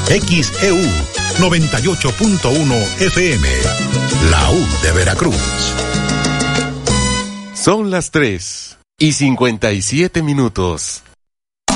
XEU 98.1 FM, la U de Veracruz. Son las 3:57.